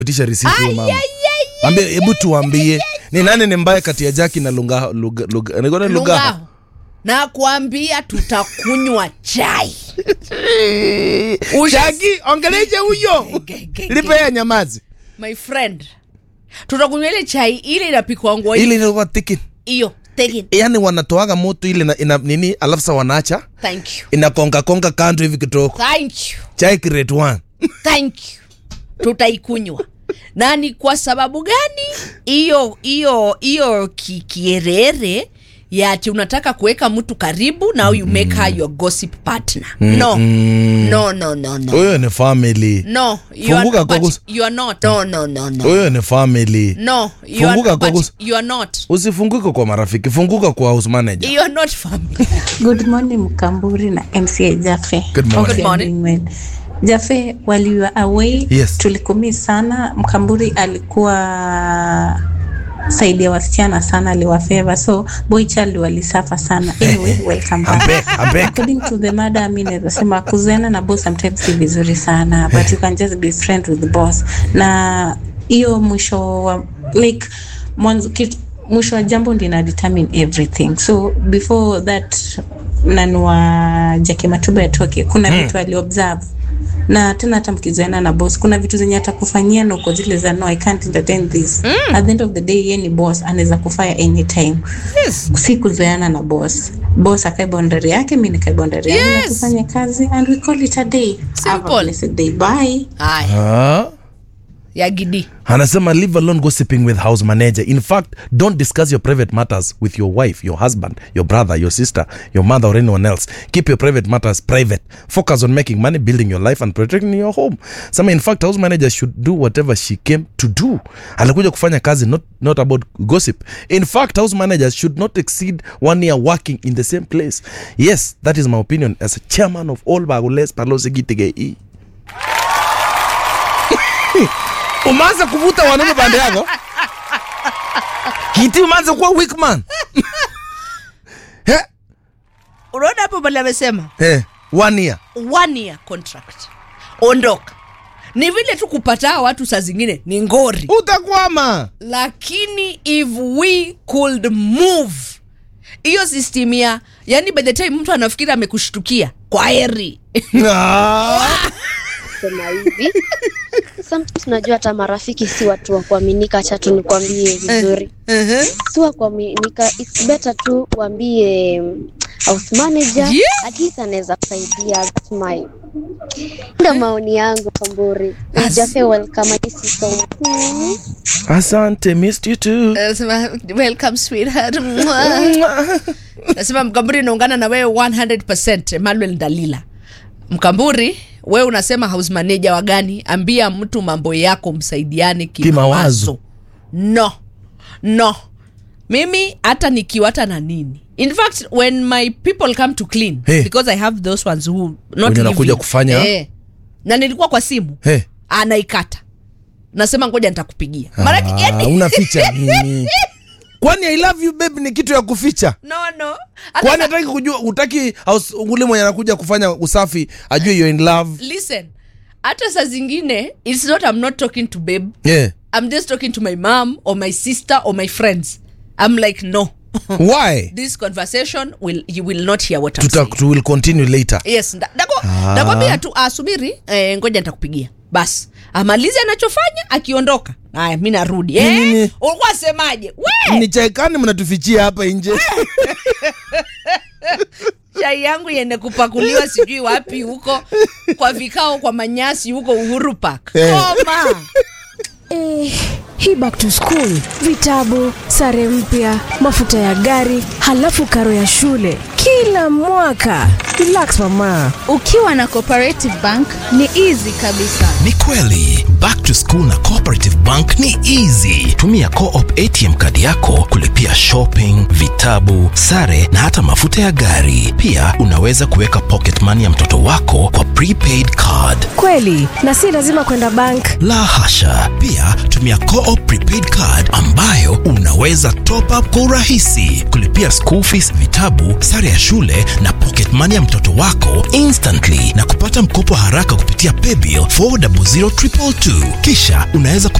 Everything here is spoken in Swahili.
Kutisha receipt hiyo mama. Ambie hebu tuambie ni nani ni mbaya kati ya Jackie na Lunga? Na kuambia tutakunywa chai. Jackie, ongeleje huyo? Lipe ya nyamazi. My friend. Tutakunywa ile chai ile inapikwa ngwa ile inakuwa thick. Hiyo thick. Yaani wanatoaga moto ile ina nini alafu sa wanaacha. Thank you. Inakonga kando hivi kitoko. Thank you. Chai grade 1. Thank you. Tutaikunywa. Na ni kwa sababu gani? Iyo kierere ya ati unataka kuweka mtu karibu now you make her your gossip partner. No. Oyo ni family. No, you are not. No. Oyo ni family. No, you are not. Usifunguke kwa marafiki, funguka kwa house manager. You are not family. Good morning Mkamburi na MCA Jaffe. Good morning. Jaffe, while you were away, yes. Tulikumi sana. Mkamburi alikuwa saidi ya wasichana sana, aliwafeva. So boy child walisafa sana. Anyway, welcome back. I'm back. According to the mother, mimi nasema kuzoeana na boss sometimes si vizuri sana, but you can just be friends with the boss. Na hiyo mwisho wa like mwisho wa jambo ndio ina determine everything. So before that nanua Jackie Matuba atoke, kuna vitu aliobserve. Na tena hata mkizoeana na boss kuna vitu zenye atakufanyia na uko zile za no I can't entertain this. At the end of the day yeye ni boss, anaweza kufire anytime. Yes. Si kuzoeana na boss. Boss akae boundary yake, mimi nikae boundary yangu, na tufanye kazi and we call it a day. Simple. Have a blessed day. Bye. Ya gidi. Anasema leave alone gossiping with house manager. In fact, don't discuss your private matters with your wife, your husband, your brother, your sister, your mother or anyone else. Keep your private matters private. Focus on making money, building your life and protecting your home. Some in fact, house manager should do whatever she came to do. Alikuja kufanya kazi, not about gossip. In fact, house managers should not exceed 1 year working in the same place. Yes, that is my opinion as a chairman of all Bagules Palosi Gitige. Umanza kuvuta wanaume bande yako. Kiti umanza kuwa weak man. Unaona hapo bali amesema? 1 year. 1 year contract. Ondoka. Ni vile tu kupata watu saa zingine ni ngori. Utakwama. Lakini if we could move hiyo system ya yani by the time mtu anafikiri amekushtukia kwa heri. Sema hivi. Sometimes najua hata marafiki si watu wa kuaminika, acha tu nikwambie vizuri. Si wa kuaminika, it's better tu kuambie house manager, at least anaweza kusaidia. That's my ndio maoni yangu Kamburi. Jaffe, welcome to so Asante, missed you too. Welcome sweetheart. Nasema Mkamburi naungana na wewe 100%. Emmanuel Dalila. Mkamburi, wewe unasema house manager wa gani? Ambia mtu mambo yako, msaidiane kimawazo. No. Mimi hata nikiwata na nini. In fact, when my people come to clean, because I have those ones who not even kufanya. Na nilikuwa kwa simu. Anaikata. Nasema ngoja nitakupigia. Maraki yani unaficha nini? Kwani I love you babe ni kitu ya kuficha? No. Kwani hataki kujua, utaki ule mwenye anakuja kufanya usafi ajue you're in love? Listen. Hata saa zingine it's not I'm not talking to babe. I'm just talking to my mom or my sister or my friends. I'm like no. Why? This conversation you will not hear what I'm saying. We will continue later. Yes, nakwambia tu asubiri, ngoja nitakupigia. Bas, amalize anachofanya akiondoka. Haya mimi narudi. Ulikuwa semaje? We! Ni chai kani mnatufichia hapa nje? Chai yangu yende kupakuliwa sijui wapi huko kwa vikao kwa manyasi huko Uhuru Park. Koma. Hii back to school, vitabu, sare mpya, mafuta ya gari, halafu karo ya shule kila mwaka. Relax mama. Ukiwa na Cooperative Bank ni easy kabisa. Ni kweli, back to school na Cooperative Bank ni easy. Tumia Co-op ATM kadi yako kulipia shopping, vitabu, sare na hata mafuta ya gari. Pia unaweza kuweka pocket money ya mtoto wako kwa prepaid card. Kweli, na si lazima kwenda bank. La hasha. Pia tumia Co-op prepaid card ambayo unaweza top up kwa urahisi, kulipia school fees, vitabu, sare ya shule na pocket money ya mtoto wako instantly na kupata mkopo haraka kupitia paybill 400222. Kisha unaweza